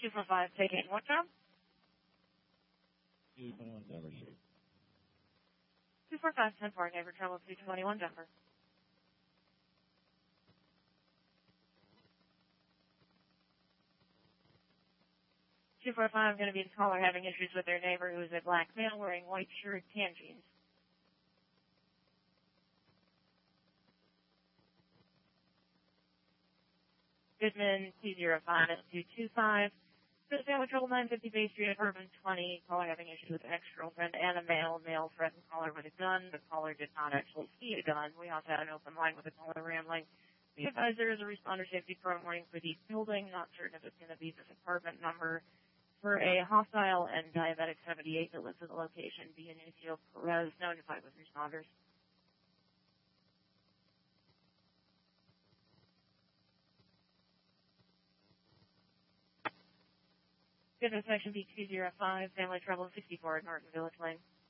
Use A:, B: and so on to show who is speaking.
A: 245, taking what job?
B: 221 Denver Street.
A: 245, 10-4, neighbor trouble 221 Denver. I'm going to be the caller having issues with their neighbor who is a black male wearing white shirt, tan jeans. Goodman 205-225. Family trouble 950 Bay Street at Urban 20. Caller having issues with ex-girlfriend and a male. Male threatened caller with a gun. The caller did not actually see a gun. We also had an open line with a caller rambling. The advisor is a responder safety program warning for the building. Not certain if it's going to be this apartment number. For a hostile and diabetic 78 that lives at the location, Benicio Perez notified with responders. Good intersection B205, family trouble 64 at Norton Village Lane.